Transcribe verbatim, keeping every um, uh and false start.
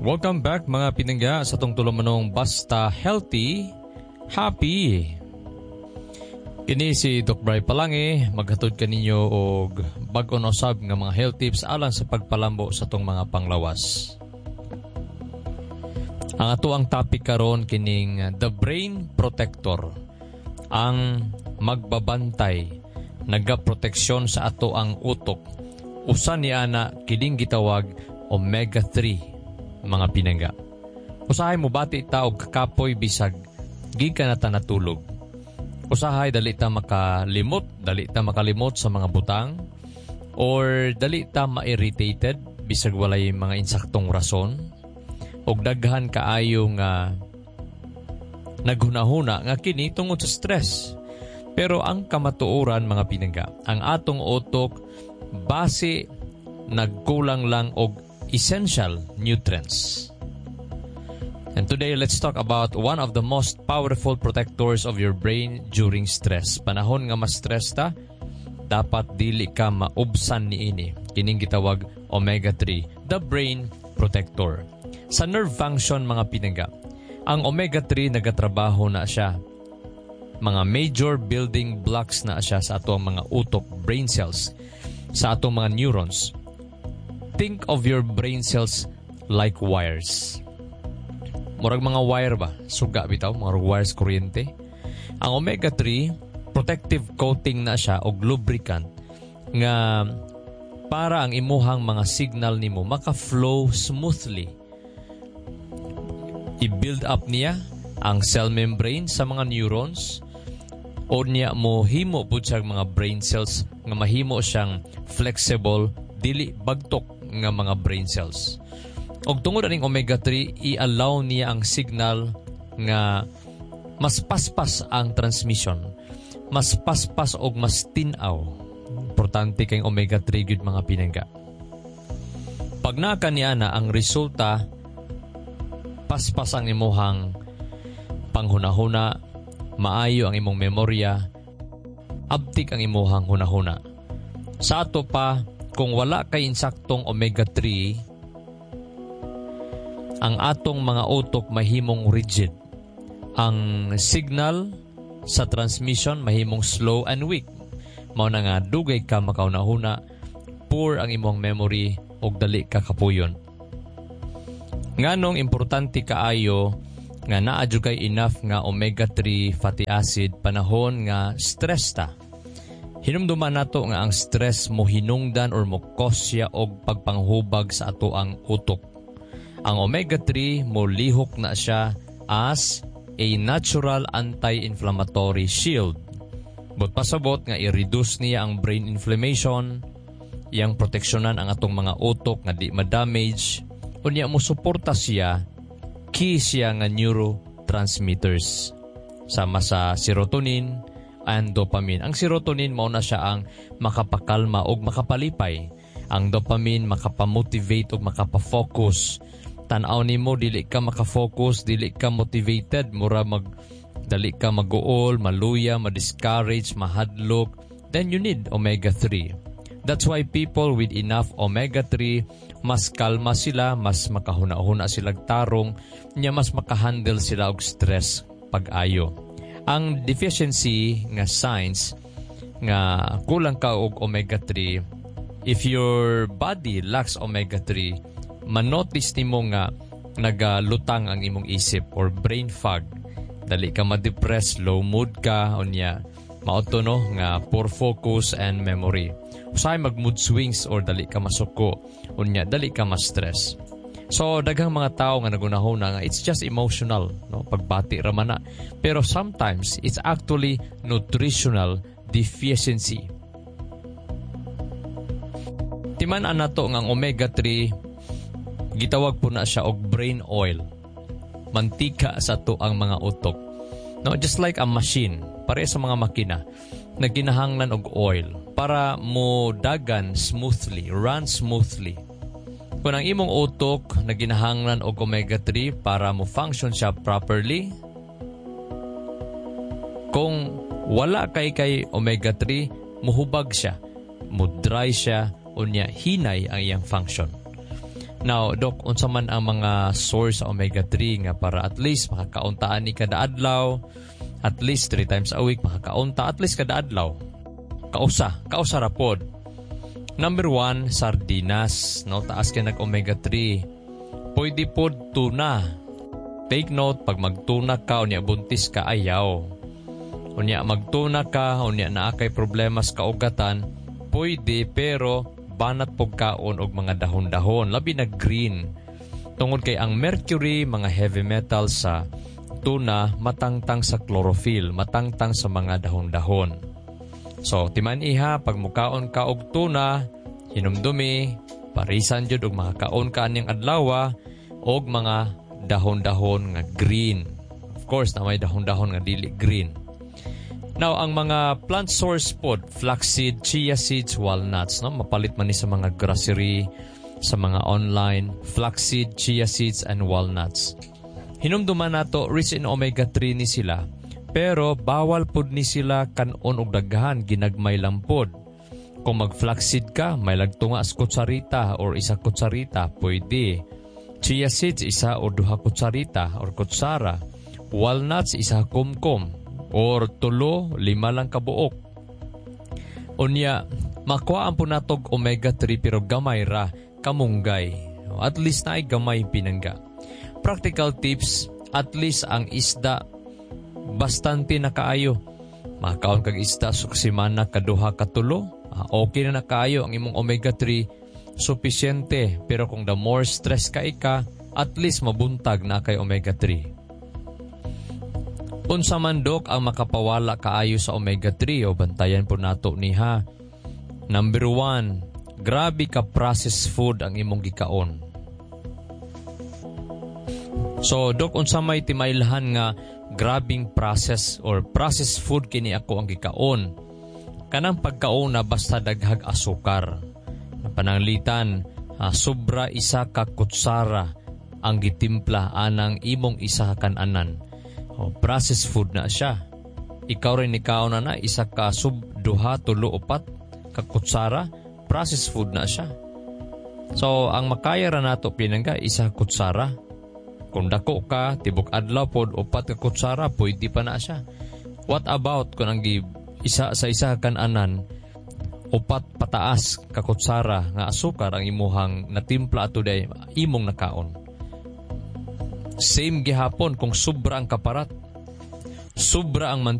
Welcome back mga pinangga sa tong tulumanong Basta Healthy, Happy. Kini si Doc Bry Palangi, maghatod kaninyo og bag-on usab nga mga health tips alang sa pagpalambo sa tong mga panglawas. Ang ato ang topic karon kining the brain protector, ang magbabantay, nagaproteksyon sa ato ang utok. Usa ni ana kining gitawag omega three, mga pinangga. Usahay mo bati ta og kakapoy bisag gikan na ta natulog. Usahay dali ta makalimot, dali ta makalimot sa mga butang, or dali ta ma-irritated bisag walay mga insaktong rason, og daghan kaayo nga naghunahuna nga kini tungod sa stress. Pero ang kamatuoran mga pinangga, ang atong utok base nagkulang lang og essential nutrients. And today, let's talk about one of the most powerful protectors of your brain during stress. Panahon nga mas stress ta, dapat dili ka maubsan ni ini. Kining gitawag omega three, the brain protector. Sa nerve function mga pinangga, ang omega three nagatrabaho na siya. Mga major building blocks na siya sa atong mga utok, brain cells, sa atong mga neurons. Think of your brain cells like wires. Murag mga wire ba? Suga bitaw, mga wires kuryente. Ang omega three, protective coating na siya o lubricant nga para ang imuhang mga signal nimo maka-flow smoothly. I-build up niya ang cell membrane sa mga neurons, o niya mo himo pud siya mga brain cells nga mahimo siyang flexible, dili bagtok nga mga brain cells. Og tungod aning omega three, i-allow niya ang signal nga mas paspas ang transmission, mas paspas og mas tinaw. Importante kay omega three gud mga pinangga. Pag naka niya na ang resulta, paspas ang imuhang panghunahuna, maayo ang imong memorya, abtik ang imuhang hunahuna. Sa ato pa, kung wala kay insaktong omega three, ang atong mga utok mahimong rigid. Ang signal sa transmission mahimong slow and weak. Mao na nga dugay ka makaunahuna, poor ang imong memory og dali ka kapuyon. Nganong importante kaayo nga naa jud kay enough nga omega three fatty acid panahon nga stress ta. Hinumduman nato nga ang stress mo hinungdan or mo kosya og pagpanghubag sa ato ang utok. Ang omega three mo lihok na siya as a natural anti-inflammatory shield. But pasabot nga i-reduce niya ang brain inflammation, iyang proteksyonan ang atong mga utok nga di ma-damage, unya mo suporta siya key siya nga neurotransmitters sama sa serotonin and dopamine. Ang serotonin mao na siya ang makapakalma og makapalipay. Ang dopamine makapamotivate og makapafocus. Tan-aw nimo dili ka makafocus, dili ka motivated, mura mag dali ka mag-uol, maluya, ma-discourage, mahadlok, then you need omega three. That's why people with enough omega three, mas kalma sila, mas makahuna-huna sila tarong, niya mas makahandle sila og stress pag-ayo. Ang deficiency nga signs nga kulang ka og omega three, if your body lacks omega three, manotice nimo nga nagalutang ang imong isip or brain fog. Dali ka ma-depress, low mood ka, unya mauto no nga poor focus and memory. Usay mag mood swings or dali ka masuko, unya dali ka ma-stress. So daghang mga tao nga nagunahuna nga it's just emotional, no, pagbati ra man na. Pero sometimes it's actually nutritional deficiency. Timan-an nato nga omega three, gitawag po na siya og brain oil. Mantika sa to ang mga utok. No, just like a machine, pare sa mga makina, na ginahanglan og oil para mo dagan smoothly, run smoothly. Kung ang imong utok na ginahanglan og omega three para mo function siya properly, kung wala kay kay omega three, muhubag siya, mo dry siya, unya hinay ang iyang function. Now, Dok, unsa man ang mga source sa omega three nga para at least makakauntaan ni kada adlaw, at least three times a week makakaunta, at least kada adlaw. Kausa, kausa ra pod. Number one, sardinas, no? Taas kay nag omega three. Pwede pod tuna. Take note, pag magtuna ka, unya buntis ka, ayaw. Unya magtuna ka, unya naa kay problema sa kaugatan, pwede, pero banat pagkaon og mga dahon-dahon, labi na green. Tungod kay ang mercury, mga heavy metal sa tuna, matangtang sa chlorophyll, matangtang sa mga dahon-dahon. So, timan iha, pag mukaon ka og tuna, hinumdumi, parisan jud og makakaon ka ning adlaw og mga dahon-dahon nga green. Of course, na may dahon-dahon nga dili green. Now, ang mga plant source pod, flaxseed, chia seeds, walnuts, no? Mapalit man ni sa mga grocery, sa mga online, flaxseed, chia seeds, and walnuts. Hinumduman nato, rich in omega three ni sila, pero bawal pod ni sila kanon og daghan, ginagmay lang pod. Kung mag-flaxseed ka, may lagtunga as kutsarita or isa kutsarita, pwede. Chia seeds, isa o duha kutsarita or kutsara. Walnuts, isa kumkum. Or tulo, lima lang kabuok. Unya, makuhaan po natog omega three pero gamay ra, kamunggay. At least na ay gamay pinangga. Practical tips, at least ang isda, bastante na kaayo. Makaon kag isda, suksimana kaduha katulo. Okay na na kaayo ang imong omega three, sufisyente. Pero kung the more stress ka ika, at least mabuntag na kay omega three. Unsa man, Dok, ang makapawala kaayo sa omega three o bantayan po nato niha. Number one, grabe ka processed food ang imong gikaon. So, Dok, unsa may timaylahan nga grabing process or processed food kini ako ang gikaon. Kanang pagkaon na basta daghag asukar. Pananglitan, ah, sobra isa ka kutsara ang gitimpla anang imong isa kan-anan. O, processed food na siya. Ikaw rin ikaw na na, isa ka sub, duha, tulo, upat, kakutsara, processed food na siya. So, ang makaya ra nato pinangga, isa kutsara. Kung dako ka, tibok adlaw pod, upat ka kutsara, pwede pa na siya. What about kung ang isa sa isa kan-anan, upat pataas ka kutsara nga asukar ang imuhang natimpla ato day imong nakaon. Same gihapon kung sobra ang kaparat, sobra ang